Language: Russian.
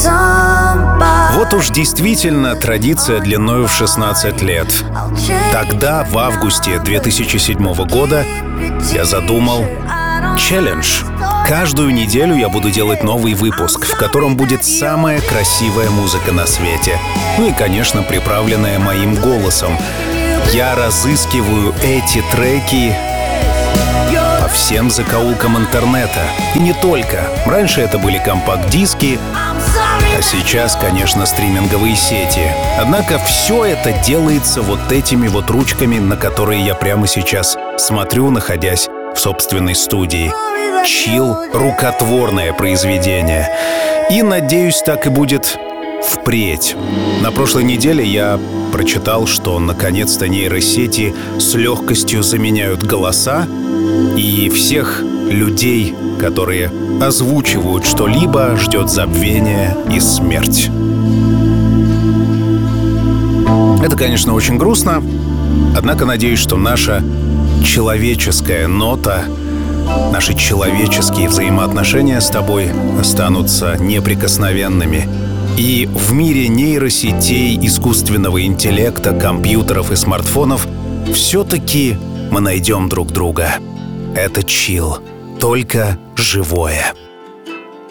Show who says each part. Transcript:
Speaker 1: Вот уж действительно традиция длиною в 16 лет. Тогда, в августе 2007 года, я задумал челлендж. Каждую неделю я буду делать новый выпуск, в котором будет самая красивая музыка на свете. Ну и, конечно, приправленная моим голосом. Я разыскиваю эти треки по всем закоулкам интернета. И не только. Раньше это были компакт-диски, а сейчас, конечно, стриминговые сети. Однако все это делается вот этими вот ручками, на которые я прямо сейчас смотрю, находясь в собственной студии. Чилл — рукотворное произведение. И, надеюсь, так и будет впредь. На прошлой неделе я прочитал, что наконец-то нейросети с легкостью заменяют голоса, и всех людей, которые озвучивают что-либо, ждет забвение и смерть. Это, конечно, очень грустно, однако надеюсь, что наша человеческая нота, наши человеческие взаимоотношения с тобой останутся неприкосновенными. И в мире нейросетей, искусственного интеллекта, компьютеров и смартфонов все-таки мы найдем друг друга. Это чилл, только живое.